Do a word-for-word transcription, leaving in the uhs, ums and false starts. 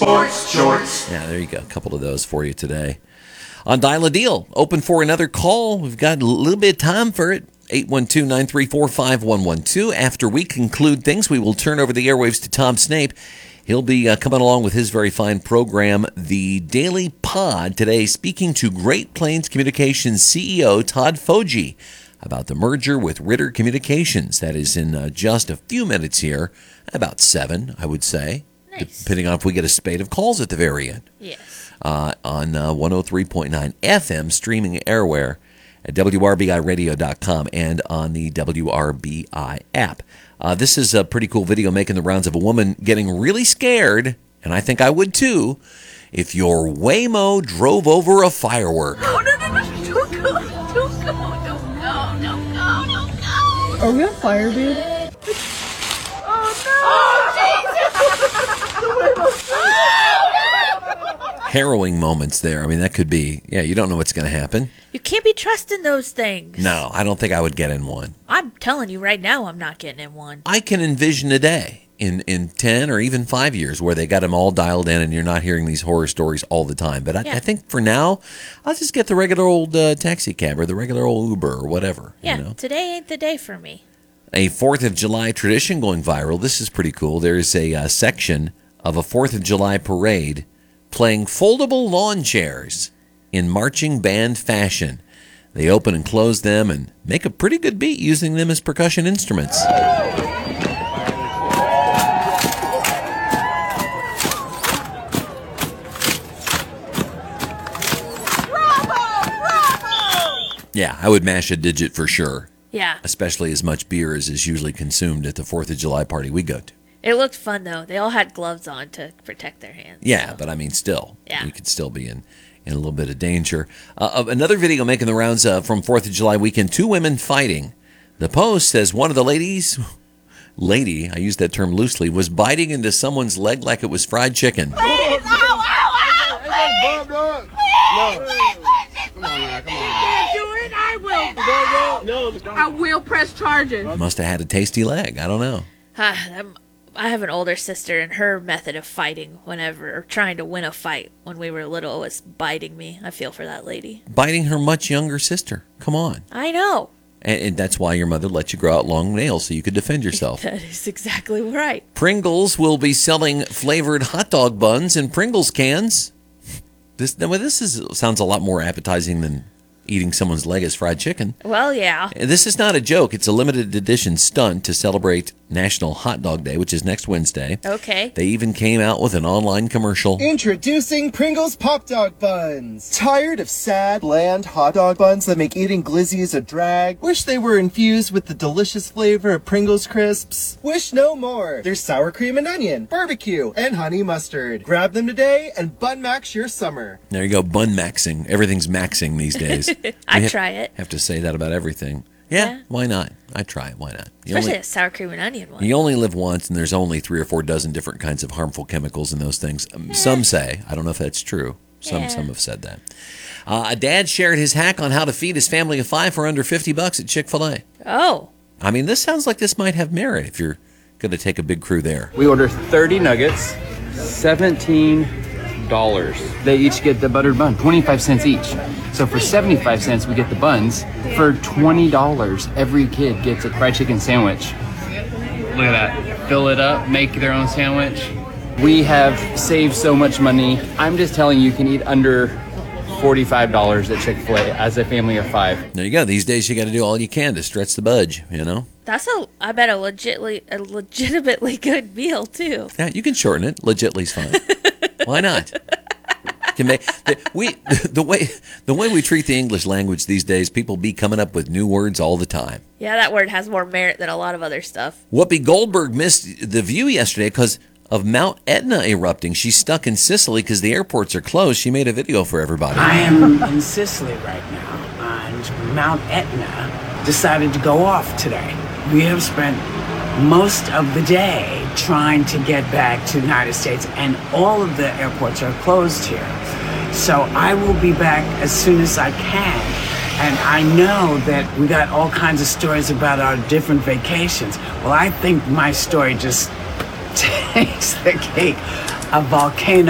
Sports Shorts. Yeah, there you go. A couple of those for you today. On Dial a Deal, open for another call. We've got a little bit of time for it. eight one two, nine three four, five one one two. After we conclude things, we will turn over the airwaves to Tom Snape. He'll be uh, coming along with his very fine program, The Daily Pod, today, speaking to Great Plains Communications C E O Todd Foji about the merger with Ritter Communications. That is in uh, just a few minutes here, about seven, I would say, Nice. depending on if we get a spate of calls at the very end. Yes. Uh, on uh, one oh three point nine F M, streaming everywhere at W R B I radio dot com and on the W R B I app. Uh, this is a pretty cool video making the rounds of a woman getting really scared, and I think I would too, if your Waymo drove over a firework. No, no, no, no, don't go, don't go, don't go, don't go, don't go. Are we on fire, dude? Oh, no. Harrowing moments there. I mean, that could be, yeah, you don't know what's going to happen. You can't be trusting those things. No, I don't think I would get in one. I'm telling you right now, I'm not getting in one. I can envision a day in, in ten or even five years where they got them all dialed in and you're not hearing these horror stories all the time. But I, Yeah. I think for now, I'll just get the regular old uh, taxi cab or the regular old Uber or whatever. Yeah, You know? today ain't the day for me. A fourth of July tradition going viral. This is pretty cool. There's a uh, section of a fourth of July parade playing foldable lawn chairs in marching band fashion. They open and close them and make a pretty good beat using them as percussion instruments. Yeah, I would mash a digit for sure, Yeah. especially as much beer as is usually consumed at the fourth of July party we go to. It looked fun, though. They all had gloves on to protect their hands. Yeah, so. but I mean, still, Yeah. you could still be in, in a little bit of danger. Uh, another video making the rounds uh, from fourth of July weekend, two women fighting. The Post says one of the ladies, lady, I use that term loosely, was biting into someone's leg like it was fried chicken. Please, ow, ow, ow, please. Please, Come on now, come on. can't do it, I will. No, don't. I will press charges. Must have had a tasty leg. I don't know. Ah, I'm- I have an older sister, and her method of fighting whenever, or trying to win a fight when we were little, was biting me. I feel for that lady. Biting her much younger sister. Come on. I know. And, and that's why your mother let you grow out long nails so you could defend yourself. That is exactly right. Pringles will be selling flavored hot dog buns in Pringles cans. This well, this is sounds a lot more appetizing than eating someone's leg as fried chicken. Well, yeah. And this is not a joke. It's a limited edition stunt to celebrate National Hot Dog Day, which is next Wednesday. Okay. They even came out with an online commercial. Introducing Pringles Pop Dog Buns. Tired of sad, bland hot dog buns that make eating glizzies a drag? Wish they were infused with the delicious flavor of Pringles crisps? Wish no more. There's sour cream and onion, barbecue, and honey mustard. Grab them today and bun max your summer. There you go, bun maxing. Everything's maxing these days. I'd We ha- try it. Have to say that about everything. Yeah, Yeah. why not? I'd try it. Why not? You Especially only, a sour cream and onion one. you only live once, and there's only three or four dozen different kinds of harmful chemicals in those things. Um, Some say. I don't know if that's true. Some Yeah. some have said that. Uh, a dad shared his hack on how to feed his family of five for under fifty bucks at Chick-fil-A. Oh. I mean, this sounds like this might have merit if you're going to take a big crew there. We order thirty nuggets, seventeen dollars. They each get the buttered bun, twenty-five cents each. So for seventy-five cents, we get the buns. For twenty dollars, every kid gets a fried chicken sandwich. Look at that. Fill it up, make their own sandwich. We have saved so much money. I'm just telling you, you can eat under forty-five dollars at Chick-fil-A as a family of five. There you go. These days, you got to do all you can to stretch the budge, you know? That's a, I bet, a legitly, a legitimately good meal, too. Yeah, you can shorten it. Legitly's fine. Why not? Can make, the, we the way the way we treat the English language these days, people be coming up with new words all the time. Yeah, that word has more merit than a lot of other stuff. Whoopi Goldberg missed the view yesterday because of Mount Etna erupting. She's stuck in Sicily because the airports are closed. She made a video for everybody. I am in Sicily right now, and Mount Etna decided to go off today. We have spent most of the day trying to get back to the United States, and all of the airports are closed here. So I will be back as soon as I can. And I know that we got all kinds of stories about our different vacations. Well, I think my story just takes the cake. A volcano